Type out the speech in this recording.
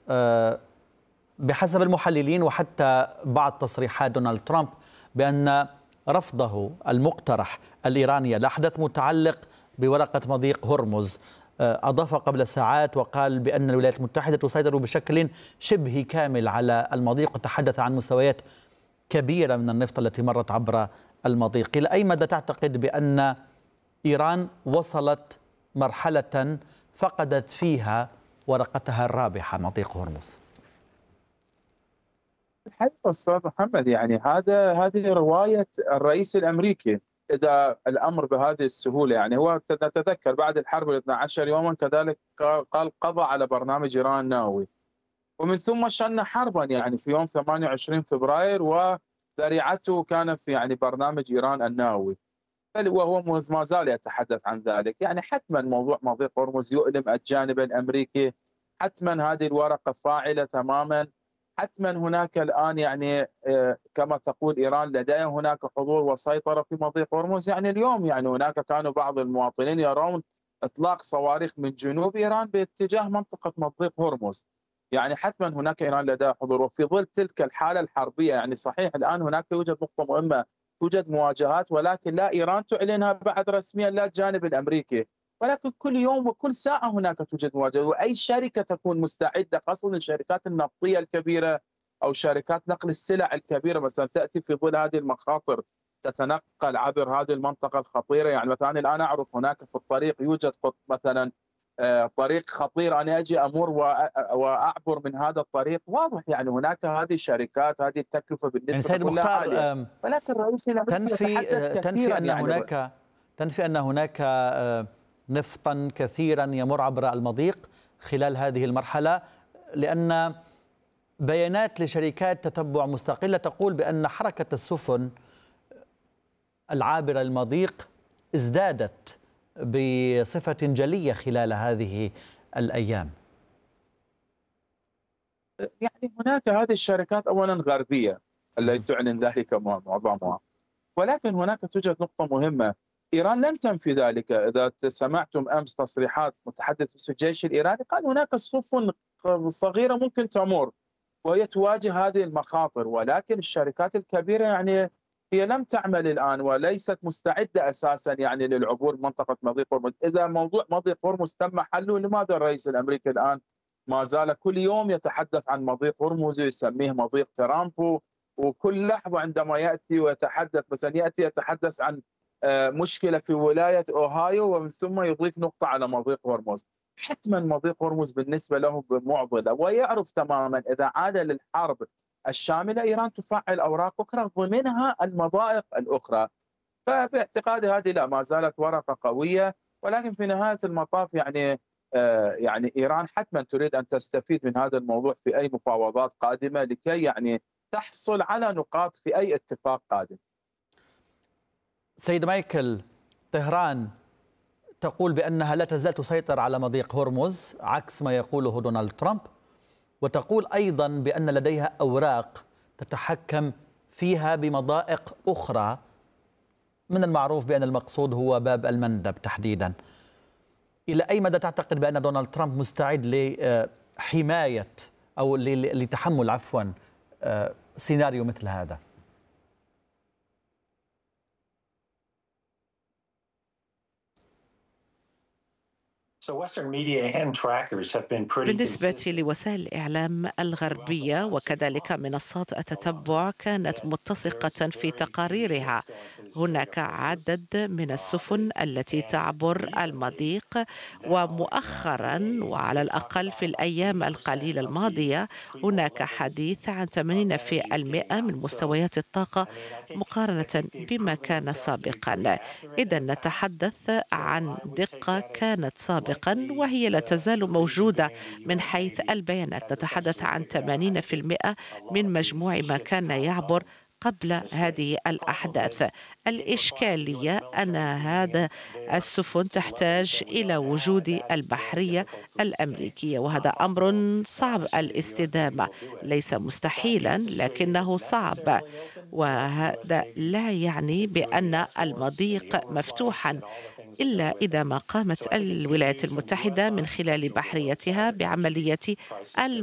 بحسب المحللين وحتى بعض تصريحات دونالد ترامب بأن رفضه المقترح الإيراني الأحدث متعلق بورقة مضيق هرمز. أضاف قبل ساعات وقال بأن الولايات المتحدة تسيطر بشكل شبه كامل على المضيق، وتحدث عن مستويات كبيرة من النفط التي مرت عبر المضيق. إلى أي مدى تعتقد بأن إيران وصلت مرحلة فقدت فيها ورقتها الرابحة مضيق هرمز؟ الحقيقة أستاذ محمد، يعني هذه رواية الرئيس الأمريكي. إذا الأمر بهذه السهولة، يعني هو نتذكر بعد الحرب 12 يوما كذلك قال قضى على برنامج إيران النووي، ومن ثم شن حربا يعني في يوم 28 فبراير، وذريعته كان في يعني برنامج إيران النووي، بل وهو ما زال يتحدث عن ذلك. يعني حتما موضوع مضيق هرمز يؤلم الجانب الأمريكي، حتما هذه الورقة فاعلة تماما، حتما هناك الآن يعني كما تقول إيران لديها هناك حضور وسيطرة في مضيق هرمز. يعني اليوم يعني هناك كانوا بعض المواطنين يرون إطلاق صواريخ من جنوب إيران باتجاه منطقة مضيق هرمز. يعني حتما هناك إيران لديها حضور، وفي ظل تلك الحالة الحربية يعني صحيح الآن هناك يوجد نقطة مهمة، توجد مواجهات، ولكن لا إيران تعلنها بعد رسميا، لا الجانب الأمريكي، ولكن كل يوم وكل ساعة هناك توجد مواجهة، وأي شركة تكون مستعدة، خاصة الشركات النفطية الكبيرة أو شركات نقل السلع الكبيرة مثلا تأتي في ظل هذه المخاطر تتنقل عبر هذه المنطقة الخطيرة. يعني مثلا الآن أعرف هناك في الطريق يوجد مثلا طريق خطير، أنا أجي أمر وأعبر من هذا الطريق، واضح يعني هناك هذه الشركات، هذه التكلفة يعني بالنسبة سيد كلها مختار، عالية، ولكن الرئيس الأمريكي يتحدث كثيرا تنفي أن هناك نفطا كثيرا يمر عبر المضيق خلال هذه المرحلة، لأن بيانات لشركات تتبع مستقلة تقول بأن حركة السفن العابرة للمضيق ازدادت بصفة جلية خلال هذه الأيام. يعني هناك هذه الشركات أولا غربية التي تعلن ذلك معظمها، ولكن هناك توجد نقطة مهمة، إيران لم تنفي ذلك. إذا سمعتم أمس تصريحات متحدث الجيش الإيراني قال هناك سفن صغيرة ممكن تمر وهي تواجه هذه المخاطر، ولكن الشركات الكبيرة يعني هي لم تعمل الآن وليست مستعدة أساسا يعني للعبور منطقة مضيق هرمز. إذا موضوع مضيق هرمز تم حله، لماذا الرئيس الأمريكي الآن ما زال كل يوم يتحدث عن مضيق هرمز ويسميه مضيق ترامب، وكل لحظة عندما يأتي ويتحدث مثلا يتحدث عن مشكلة في ولاية أوهايو ومن ثم يضيف نقطة على مضيق هرمز. حتما مضيق هرمز بالنسبة له معضلة، ويعرف تماما إذا عاد للحرب الشاملة إيران تفعل أوراق أخرى ضمنها المضائق الأخرى. فباعتقادي هذه لا ما زالت ورقة قوية، ولكن في نهاية المطاف يعني إيران حتما تريد أن تستفيد من هذا الموضوع في أي مفاوضات قادمة لكي يعني تحصل على نقاط في أي اتفاق قادم. سيد مايكل، طهران تقول بأنها لا تزال تسيطر على مضيق هرمز عكس ما يقوله دونالد ترامب، وتقول أيضا بأن لديها أوراق تتحكم فيها بمضائق أخرى، من المعروف بأن المقصود هو باب المندب تحديدا. إلى أي مدى تعتقد بأن دونالد ترامب مستعد لحماية أو لتحمل سيناريو مثل هذا؟ بالنسبة لوسائل الإعلام الغربية وكذلك منصات التتبع كانت متسقة في تقاريرها. هناك عدد من السفن التي تعبر المضيق، ومؤخرا وعلى الأقل في الأيام القليلة الماضية هناك حديث عن 80% من مستويات الطاقة مقارنة بما كان سابقا. إذا نتحدث عن دقة كانت سابقا وهي لا تزال موجودة من حيث البيانات. نتحدث عن 80% من مجموع ما كان يعبر قبل هذه الأحداث. الإشكالية أن هذا السفن تحتاج إلى وجود البحرية الأمريكية، وهذا أمر صعب الاستدامة، ليس مستحيلا لكنه صعب، وهذا لا يعني بأن المضيق مفتوحا إلا إذا ما قامت الولايات المتحدة من خلال بحريتها بعملية